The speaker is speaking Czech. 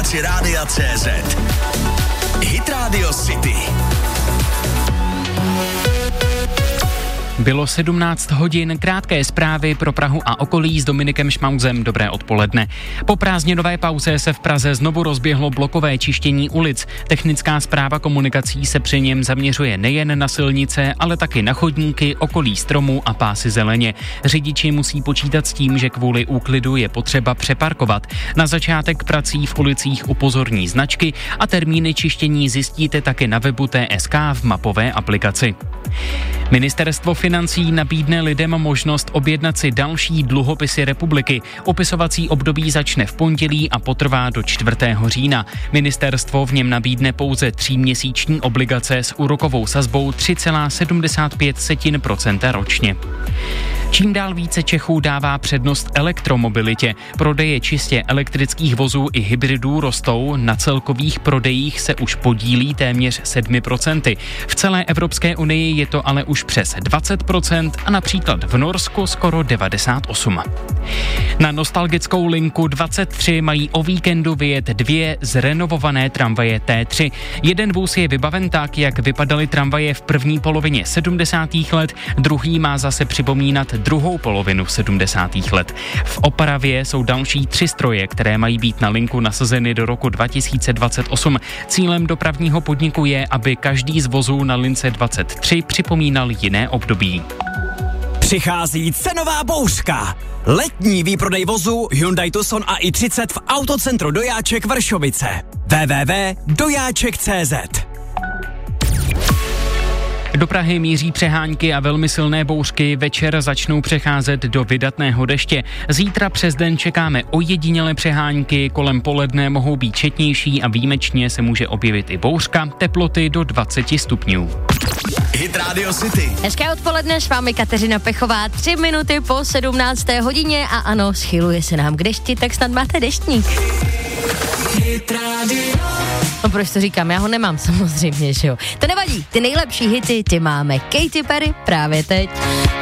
aplikaci Rádia CZ. Hit Radio City. Bylo 17 hodin, krátké zprávy pro Prahu a okolí s Dominikem Šmauzem. Dobré odpoledne. Po prázdninové pauze se v Praze znovu rozběhlo blokové čištění ulic. Technická správa komunikací se při něm zaměřuje nejen na silnice, ale taky na chodníky, okolí stromů a pásy zeleně. Řidiči musí počítat s tím, že kvůli úklidu je potřeba přeparkovat. Na začátek prací v ulicích upozorní značky a termíny čištění zjistíte taky na webu TSK v mapové aplikaci. Ministerstvo financí nabídne lidem možnost objednat si další dluhopisy republiky. Opisovací období začne v pondělí a potrvá do 4. října. Ministerstvo v něm nabídne pouze 3měsíční obligace s úrokovou sazbou 3,75% ročně. Čím dál více Čechů dává přednost elektromobilitě. Prodeje čistě elektrických vozů i hybridů rostou, na celkových prodejích se už podílí téměř 7%. V celé Evropské unii je to ale už přes 20% a například v Norsku skoro 98%. Na nostalgickou linku 23 mají o víkendu vyjet 2 zrenovované tramvaje T3. Jeden vůz je vybaven tak, jak vypadaly tramvaje v první polovině 70. let, druhý má zase připomínat druhou polovinu 70. let. V opravě jsou další 3 stroje, které mají být na linku nasazeny do roku 2028. Cílem dopravního podniku je, aby každý z vozů na lince 23 připomínal jiné období. Přichází cenová bouřka. Letní výprodej vozů Hyundai Tucson a i30 v Autocentru Dojáček Vršovice. www.dojáček.cz. Do Prahy míří přehánky a velmi silné bouřky, večer začnou přecházet do vydatného deště. Zítra přes den čekáme ojedinělé přehánky, kolem poledne mohou být četnější a výjimečně se může objevit i bouřka, teploty do 20 stupňů. Hit Radio City. Hezké odpoledne, s vámi Kateřina Pechová, 3 minuty po 17. hodině a ano, schyluje se nám k dešti, tak snad máte deštník. Hit Radio. No proč to říkám, já ho nemám samozřejmě, že jo. To nevadí, ty nejlepší hity, ty máme Katy Perry právě teď.